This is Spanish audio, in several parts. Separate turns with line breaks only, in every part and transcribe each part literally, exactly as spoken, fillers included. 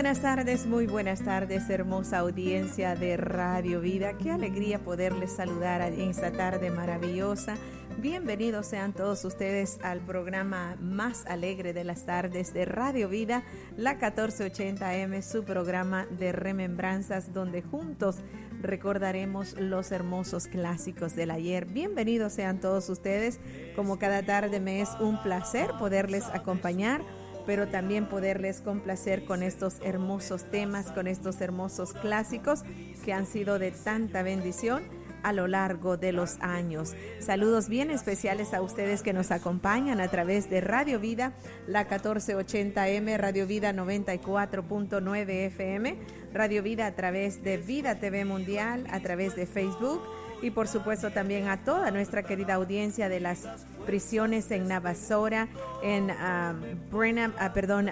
buenas tardes, muy buenas tardes, hermosa audiencia de Radio Vida. Qué alegría poderles saludar en esta tarde maravillosa. Bienvenidos sean todos ustedes al programa más alegre de las tardes de Radio Vida, la catorce ochenta eme, su programa de remembranzas, donde juntos recordaremos los hermosos clásicos del ayer. Bienvenidos sean todos ustedes. Como cada tarde me es un placer poderles acompañar, pero también poderles complacer con estos hermosos temas, con estos hermosos clásicos que han sido de tanta bendición a lo largo de los años. Saludos bien especiales a ustedes que nos acompañan a través de Radio Vida, la catorce ochenta eme, Radio Vida noventa y cuatro punto nueve efe eme, Radio Vida a través de Vida T V Mundial, a través de Facebook y por supuesto también a toda nuestra querida audiencia de las prisiones en Navasota, en um, Brenham, uh, perdón,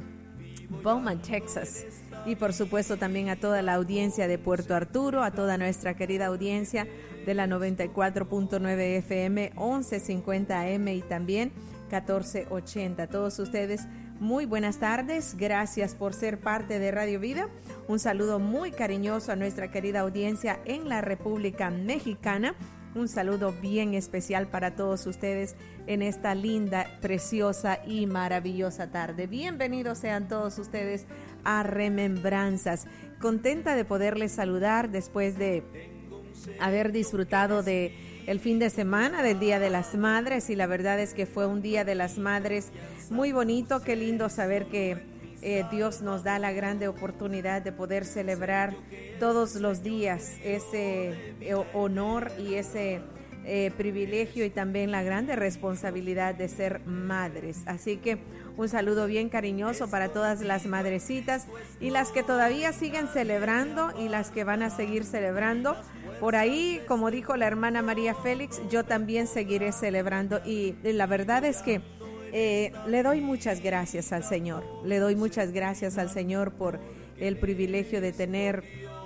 um, Beaumont, Texas. Y por supuesto también a toda la audiencia de Puerto Arturo, a toda nuestra querida audiencia de la noventa y cuatro punto nueve efe eme, once cincuenta eme y también catorce ochenta. Todos ustedes, muy buenas tardes. Gracias por ser parte de Radio Vida. Un saludo muy cariñoso a nuestra querida audiencia en la República Mexicana. Un saludo bien especial para todos ustedes en esta linda, preciosa y maravillosa tarde. Bienvenidos sean todos ustedes a Remembranzas. Contenta de poderles saludar después de haber disfrutado de el fin de semana del Día de las Madres, y la verdad es que fue un Día de las Madres muy bonito. Qué lindo saber que Eh, Dios nos da la grande oportunidad de poder celebrar todos los días ese eh, honor y ese eh, privilegio y también la grande responsabilidad de ser madres. Así que un saludo bien cariñoso para todas las madrecitas y las que todavía siguen celebrando y las que van a seguir celebrando. Por ahí, como dijo la hermana María Félix, yo también seguiré celebrando y, y la verdad es que Eh, le doy muchas gracias al Señor, le doy muchas gracias al Señor por el privilegio de tener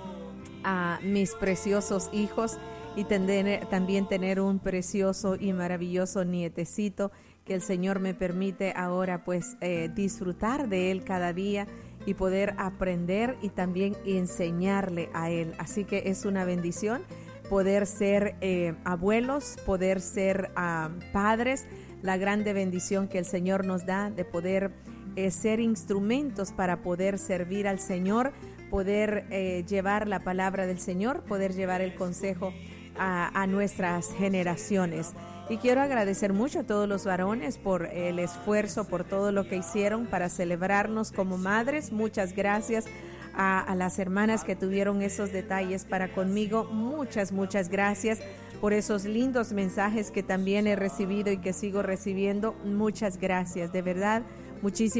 a mis preciosos hijos y tener, también tener un precioso y maravilloso nietecito que el Señor me permite ahora pues eh, disfrutar de él cada día y poder aprender y también enseñarle a él. Así que es una bendición poder ser eh, abuelos, poder ser uh, padres, la grande bendición que el Señor nos da de poder eh, ser instrumentos para poder servir al Señor, poder eh, llevar la palabra del Señor, poder llevar el consejo a, a nuestras generaciones. Y quiero agradecer mucho a todos los varones por el esfuerzo, por todo lo que hicieron para celebrarnos como madres. Muchas gracias a, a las hermanas que tuvieron esos detalles para conmigo. Muchas, muchas gracias por esos lindos mensajes que también he recibido y que sigo recibiendo. Muchas gracias, de verdad, muchísimas